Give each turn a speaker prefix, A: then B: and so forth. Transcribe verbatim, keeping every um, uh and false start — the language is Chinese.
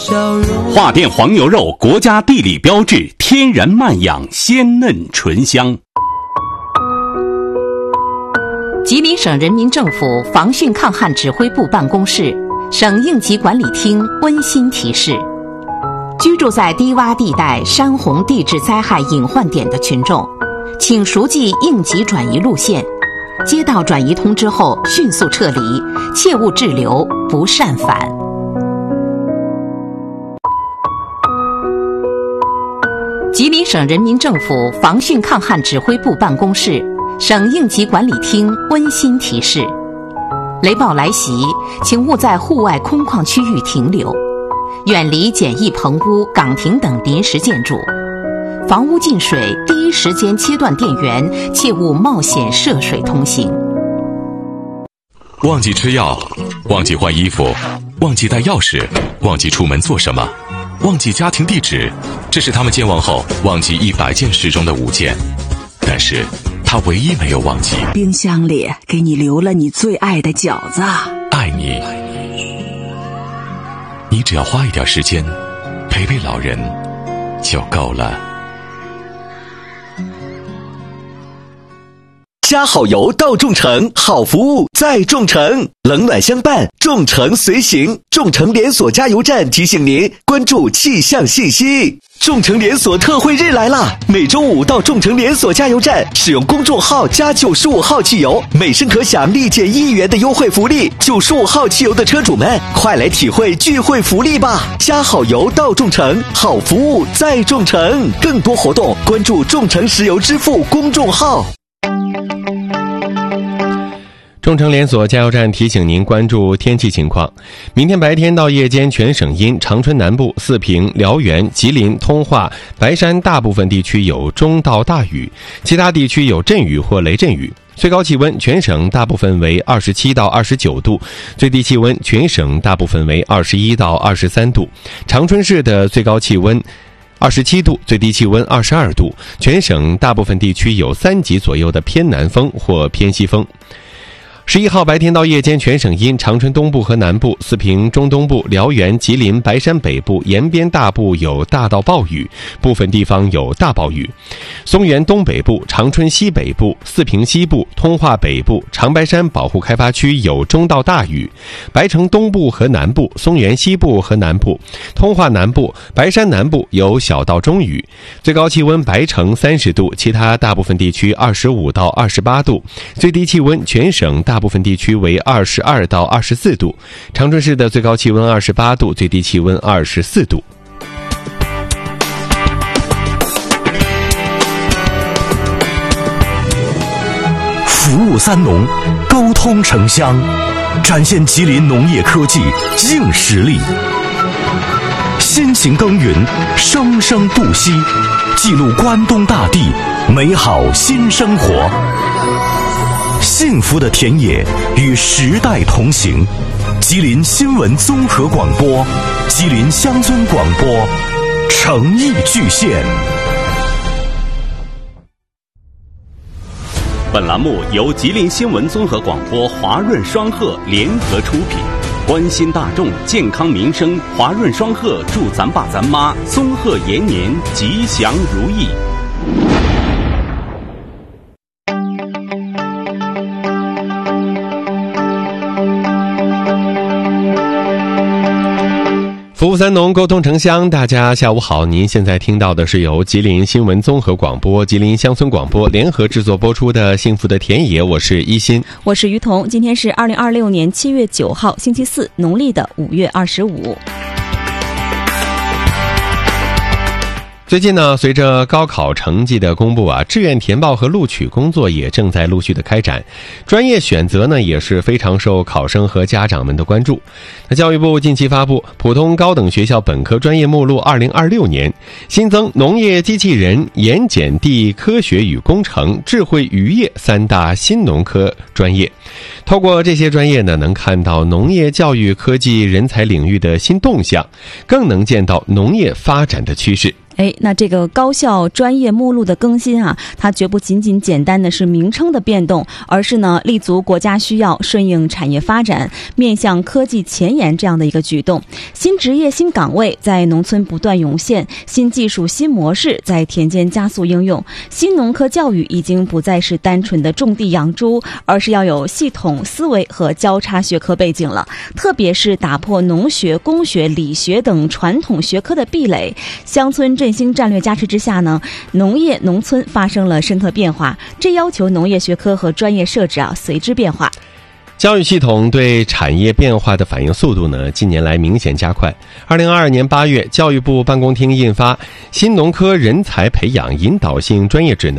A: 笑容。
B: 华电黄牛肉，国家地理标志，天然慢养，鲜嫩醇香。
C: 吉林省人民政府防汛抗旱指挥部办公室、省应急管理厅温馨提示：居住在低洼地带、山洪地质灾害隐患点的群众，请熟记应急转移路线，接到转移通知后迅速撤离，切勿滞留，不擅返。吉林省人民政府防汛抗旱指挥部办公室、省应急管理厅温馨提示：雷暴来袭，请勿在户外空旷区域停留，远离简易棚屋、岗亭等临时建筑。房屋进水，第一时间切断电源，切勿冒险涉水通行。
D: 忘记吃药，忘记换衣服，忘记带钥匙，忘记出门做什么，忘记家庭地址，这是他们健忘后忘记一百件事中的五件。但是他唯一没有忘记，
E: 冰箱里给你留了你最爱的饺子。
D: 爱你，你只要花一点时间陪陪老人就够了。
F: 加好油到众诚，好服务在众诚，冷暖相伴，众诚随行。众诚连锁加油站提醒您关注气象信息。众诚连锁特惠日来啦！每周五到众诚连锁加油站使用公众号加九十五号汽油，每升可享立减一元的优惠福利。九十五号汽油的车主们，快来体会聚会福利吧！加好油到众诚，好服务在众诚。更多活动关注众诚石油支付公众号。
G: 众诚连锁加油站提醒您关注天气情况。明天白天到夜间全省阴，长春南部、四平、辽源、吉林、通化、白山大部分地区有中到大雨，其他地区有阵雨或雷阵雨。最高气温全省大部分为二十七到二十九度，最低气温全省大部分为二十一到二十三度。长春市的最高气温二十七度，最低气温二十二度，全省大部分地区有三级左右的偏南风或偏西风。十一号白天到夜间全省阴，长春东部和南部、四平中东部、辽源、吉林、白山北部沿边大部有大到暴雨，部分地方有大暴雨。松原东北部、长春西北部、四平西部、通化北部、长白山保护开发区有中到大雨。白城东部和南部、松原西部和南部、通化南部、白山南部有小到中雨。最高气温白城三十度，其他大部分地区二十五到二十八度。最低气温全省大部分地区为二十二到二十四度，长春市的最高气温二十八度，最低气温二十四度。
F: 服务三农，沟通城乡，展现吉林农业科技硬实力。辛勤耕耘，生生不息，记录关东大地美好新生活。幸福的田野与时代同行。吉林新闻综合广播，吉林乡村广播，诚意巨献。
B: 本栏目由吉林新闻综合广播、华润双鹤联合出品，关心大众健康民生。华润双鹤祝咱爸咱妈松鹤延年，吉祥如意。
G: 服务三农，沟通城乡，大家下午好。您现在听到的是由吉林新闻综合广播、吉林乡村广播联合制作播出的《幸福的田野》，我是一心，
H: 我是于彤。今天是二零二六年七月九号，星期四，农历的五月二十五。
G: 最近呢，随着高考成绩的公布啊，志愿填报和录取工作也正在陆续的开展，专业选择呢也是非常受考生和家长们的关注。那教育部近期发布普通高等学校本科专业目录二零二六年，新增农业机器人、盐碱地科学与工程、智慧渔业三大新农科专业。透过这些专业呢，能看到农业教育科技人才领域的新动向，更能见到农业发展的趋势。
H: 哎，那这个高校专业目录的更新啊，它绝不仅仅简单的是名称的变动，而是呢立足国家需要，顺应产业发展，面向科技前沿这样的一个举动。新职业新岗位在农村不断涌现，新技术新模式在田间加速应用，新农科教育已经不再是单纯的种地养猪，而是要有系统思维和交叉学科背景了。特别是打破农学、工学、理学等传统学科的壁垒，乡村振兴战略加持之下呢，农业农村发生了深刻变化，这要求农业学科和专业设置啊随之变化。
G: 教育系统对产业变化的反应速度呢，近年来明显加快。二零二二年八月，教育部办公厅印发《新农科人才培养引导性专业指南》，